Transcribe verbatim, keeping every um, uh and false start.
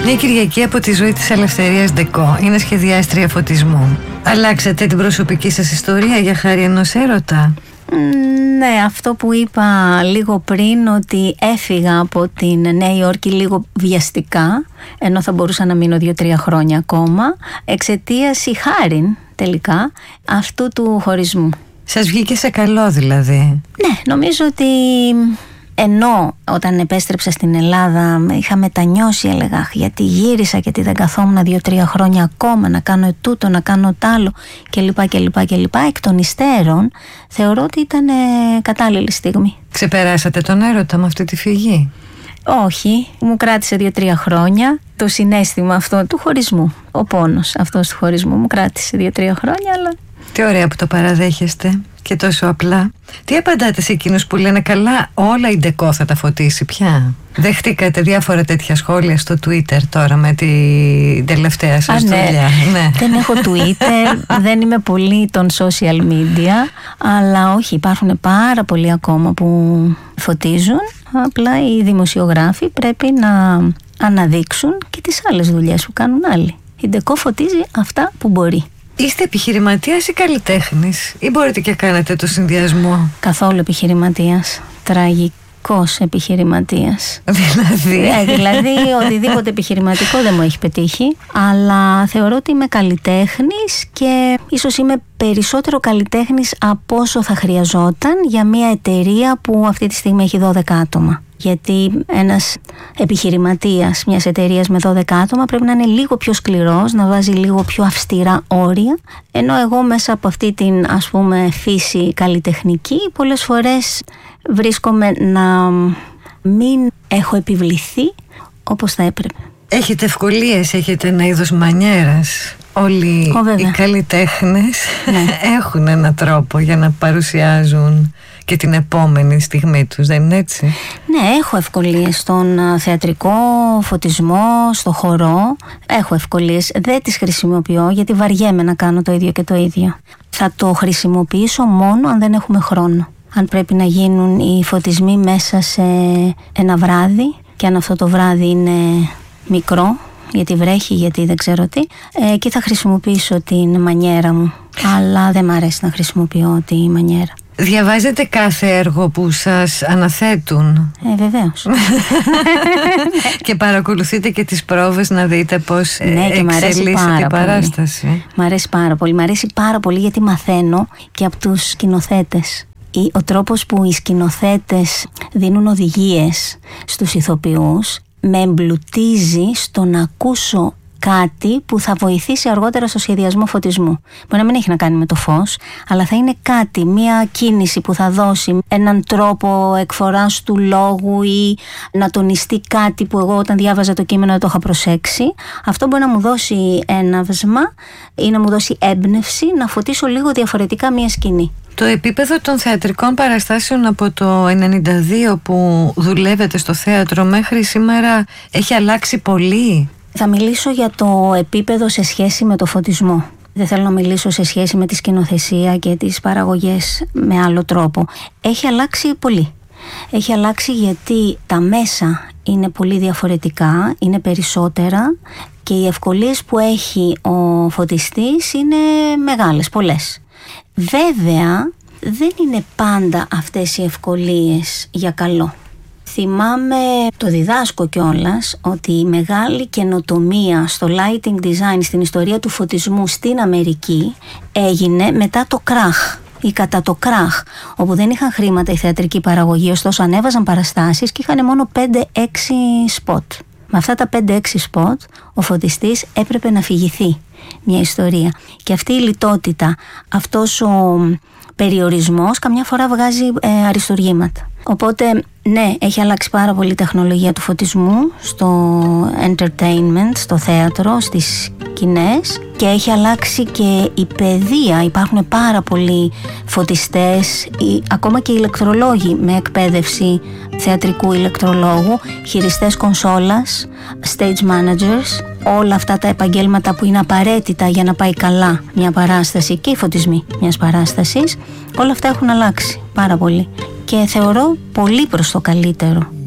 Μια Κυριακή από τη ζωή της Ελευθερίας Ντεκό είναι σχεδιάστρια φωτισμού. Αλλάξατε την προσωπική σας ιστορία για χάρη ενός έρωτα? Ναι, αυτό που είπα λίγο πριν, ότι έφυγα από την Νέα Υόρκη λίγο βιαστικά, ενώ θα μπορούσα να μείνω δύο-τρία χρόνια ακόμα, εξαιτίας ή χάριν τελικά αυτού του χωρισμού. Σας βγήκε σε καλό δηλαδή? Ναι, νομίζω ότι ενώ όταν επέστρεψα στην Ελλάδα είχα μετανιώσει, έλεγα, γιατί γύρισα, γιατί δεν καθόμουν δύο-τρία χρόνια ακόμα να κάνω τούτο, να κάνω τ' άλλο κλπ. κλπ, κλπ. Εκ των υστέρων θεωρώ ότι ήταν ε, κατάλληλη στιγμή. Ξεπεράσατε τον έρωτα με αυτή τη φυγή? Όχι, μου κράτησε δύο-τρία χρόνια το συναίσθημα αυτό του χωρισμού. Ο πόνος αυτός του χωρισμού μου κράτησε δύο-τρία χρόνια, αλλά... Τι ωραία που το παραδέχεστε και τόσο απλά. Τι απαντάτε σε εκείνους που λένε καλά, όλα η Ντεκό θα τα φωτίσει πια? Δεχτήκατε διάφορα τέτοια σχόλια στο Twitter τώρα με την τελευταία σας Α, ναι. δουλειά? Ναι. Δεν έχω Twitter, δεν είμαι πολύ των social media, αλλά όχι, υπάρχουν πάρα πολλοί ακόμα που φωτίζουν. Απλά οι δημοσιογράφοι πρέπει να αναδείξουν και τις άλλες δουλειές που κάνουν άλλοι. Η Ντεκό φωτίζει αυτά που μπορεί. Είστε επιχειρηματίας ή καλλιτέχνης, ή μπορείτε και κάνετε το συνδυασμό? Καθόλου επιχειρηματίας. Τραγικός επιχειρηματίας. Δηλαδή. ε, δηλαδή οτιδήποτε επιχειρηματικό δεν μου έχει πετύχει. Αλλά θεωρώ ότι είμαι καλλιτέχνης και ίσως είμαι περισσότερο καλλιτέχνης από όσο θα χρειαζόταν για μια εταιρεία που αυτή τη στιγμή έχει δώδεκα άτομα. Γιατί ένας επιχειρηματίας μιας εταιρείας με δώδεκα άτομα πρέπει να είναι λίγο πιο σκληρός, να βάζει λίγο πιο αυστηρά όρια, ενώ εγώ μέσα από αυτή την, ας πούμε, φύση καλλιτεχνική πολλές φορές βρίσκομαι να μην έχω επιβληθεί όπως θα έπρεπε. Έχετε ευκολίες, έχετε ένα είδος μανιέρας? Όλοι Ο, οι καλλιτέχνες ναι. έχουν έναν τρόπο για να παρουσιάζουν και την επόμενη στιγμή τους, δεν είναι έτσι? Ναι, έχω ευκολίες στον θεατρικό φωτισμό, στο χορό. Έχω ευκολίες, δεν τις χρησιμοποιώ γιατί βαριέμαι να κάνω το ίδιο και το ίδιο. Θα το χρησιμοποιήσω μόνο αν δεν έχουμε χρόνο. Αν πρέπει να γίνουν οι φωτισμοί μέσα σε ένα βράδυ, και αν αυτό το βράδυ είναι μικρό, γιατί βρέχει, γιατί δεν ξέρω τι, ε, και θα χρησιμοποιήσω την μανιέρα μου. Αλλά δεν μ' αρέσει να χρησιμοποιώ τη μανιέρα. Διαβάζετε κάθε έργο που σας αναθέτουν? Ε, βεβαίως. Και παρακολουθείτε και τις πρόβες να δείτε πώς ναι, εξελίσσεται η παράσταση? Πολύ. Μ' αρέσει πάρα πολύ. Μ' αρέσει πάρα πολύ γιατί μαθαίνω και από τους σκηνοθέτες. Ο τρόπος που οι σκηνοθέτες δίνουν οδηγίες στους ηθοποιούς με εμπλουτίζει στο να ακούσω κάτι που θα βοηθήσει αργότερα στο σχεδιασμό φωτισμού. Μπορεί να μην έχει να κάνει με το φως, αλλά θα είναι κάτι, μια κίνηση που θα δώσει έναν τρόπο εκφοράς του λόγου ή να τονιστεί κάτι που εγώ όταν διάβαζα το κείμενο δεν το είχα προσέξει. Αυτό μπορεί να μου δώσει έναυσμα ή να μου δώσει έμπνευση να φωτίσω λίγο διαφορετικά μια σκηνή. Το επίπεδο των θεατρικών παραστάσεων από το ενενήντα δύο που δουλεύετε στο θέατρο μέχρι σήμερα έχει αλλάξει πολύ? Θα μιλήσω για το επίπεδο σε σχέση με το φωτισμό. Δεν θέλω να μιλήσω σε σχέση με τη σκηνοθεσία και τις παραγωγές με άλλο τρόπο. Έχει αλλάξει πολύ. Έχει αλλάξει γιατί τα μέσα είναι πολύ διαφορετικά, είναι περισσότερα και οι ευκολίες που έχει ο φωτιστής είναι μεγάλες, πολλές. Βέβαια, δεν είναι πάντα αυτές οι ευκολίες για καλό. Θυμάμαι, το διδάσκω κιόλας, ότι η μεγάλη καινοτομία στο lighting design, στην ιστορία του φωτισμού στην Αμερική, έγινε μετά το κράχ ή κατά το κράχ, όπου δεν είχαν χρήματα η θεατρική παραγωγή, ωστόσο ανέβαζαν παραστάσεις και είχαν μόνο πέντε έξι σποτ. Με αυτά τα πέντε έξι σποτ ο φωτιστής έπρεπε να φυγηθεί μια ιστορία. Και αυτή η λιτότητα, αυτός ο περιορισμός καμιά φορά βγάζει ε, αριστουργήματα. Οπότε ναι, έχει αλλάξει πάρα πολύ η τεχνολογία του φωτισμού στο entertainment, στο θέατρο, στις σκηνές, και έχει αλλάξει και η παιδεία. Υπάρχουν πάρα πολλοί φωτιστές, ή, ακόμα και ηλεκτρολόγοι με εκπαίδευση θεατρικού ηλεκτρολόγου, χειριστές κονσόλας, stage managers, όλα αυτά τα επαγγέλματα που είναι απαραίτητα για να πάει καλά μια παράσταση και οι φωτισμοί μιας παράστασης, όλα αυτά έχουν αλλάξει πάρα πολύ και θεωρώ πολύ προς το καλύτερο.